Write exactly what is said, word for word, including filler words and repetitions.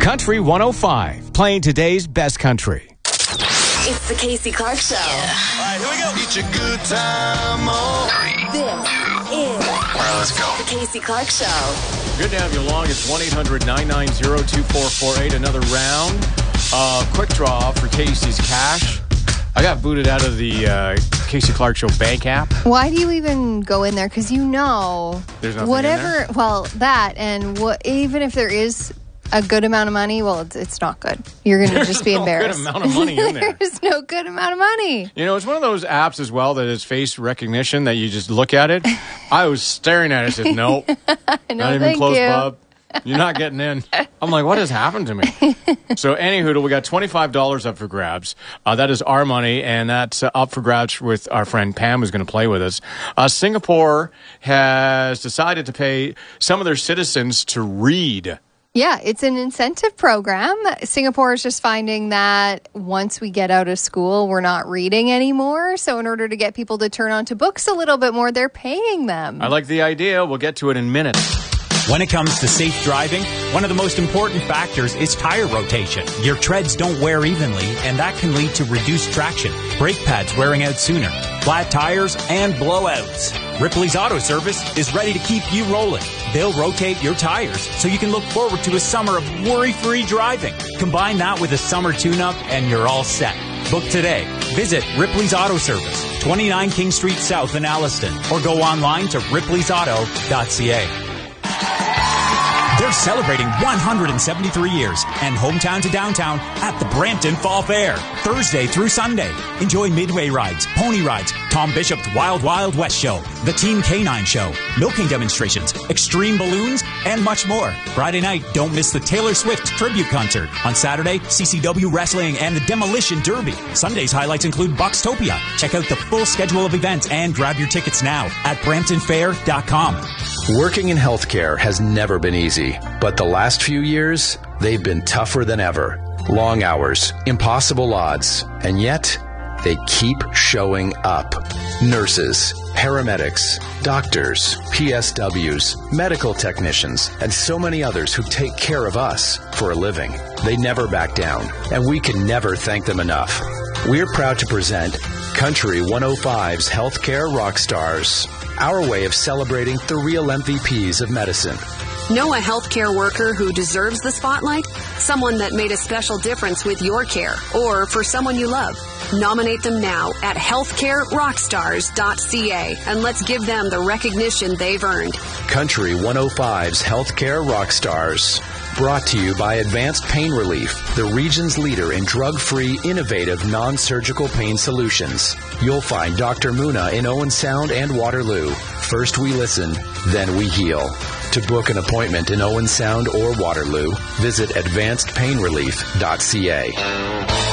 Country one oh five, playing today's best country. It's the Casey Clark Show. Yeah. All right, here we go. Get your good time on. This is All right, let's go. the Casey Clark Show. Good to have you along. It's one eight hundred nine nine zero two four four eight. Another round. Uh, quick draw for Casey's cash. I got booted out of the uh, Casey Clark Show bank app. Why do you even go in there? Because you know, There's nothing whatever. in there? Well, that and what, even if there is a good amount of money, well, it's, it's not good. You're going to just be no embarrassed. good amount of money in there. There's no good amount of money. You know, it's one of those apps as well that is face recognition that you just look at it. I was staring at it and said, nope, no, not even thank close, you. bub. You're not getting in. I'm like, what has happened to me? So, anywho, we got twenty-five dollars up for grabs. Uh, that is our money, and that's uh, up for grabs with our friend Pam, who's going to play with us. Uh, Singapore has decided to pay some of their citizens to read. Yeah, it's an incentive program. Singapore is just finding that once we get out of school, we're not reading anymore. So in order to get people to turn on to books a little bit more, they're paying them. I like the idea. We'll get to it in minutes. When it comes to safe driving, one of the most important factors is tire rotation. Your treads don't wear evenly, and that can lead to reduced traction, brake pads wearing out sooner, flat tires, and blowouts. Ripley's Auto Service is ready to keep you rolling. They'll rotate your tires so you can look forward to a summer of worry-free driving. Combine that with a summer tune-up, and you're all set. Book today. Visit Ripley's Auto Service, twenty-nine King Street South in Alliston, or go online to ripleys auto dot c a. They're celebrating one hundred seventy-three years and hometown to downtown at the Brampton Fall Fair, Thursday through Sunday. Enjoy midway rides, pony rides, Tom Bishop's Wild Wild West Show, the Team K nine Show, milking demonstrations, extreme balloons, and much more. Friday night, don't miss the Taylor Swift tribute concert. On Saturday, C C W Wrestling and the Demolition Derby. Sunday's highlights include Boxtopia. Check out the full schedule of events and grab your tickets now at brampton fair dot com. Working in healthcare has never been easy, but the last few years, they've been tougher than ever. Long hours, impossible odds, and yet they keep showing up. Nurses, paramedics, doctors, P S Ws, medical technicians, and so many others who take care of us for a living. They never back down, and we can never thank them enough. We're proud to present Country one oh five's Healthcare Rockstars, our way of celebrating the real M V Ps of medicine. Know a healthcare worker who deserves the spotlight? Someone that made a special difference with your care or for someone you love. Nominate them now at healthcare rockstars dot c a and let's give them the recognition they've earned. Country one oh five's Healthcare Rockstars. Brought to you by Advanced Pain Relief, the region's leader in drug-free, innovative, non-surgical pain solutions. You'll find Doctor Muna in Owen Sound and Waterloo. First we listen, then we heal. To book an appointment in Owen Sound or Waterloo, visit advanced pain relief dot c a.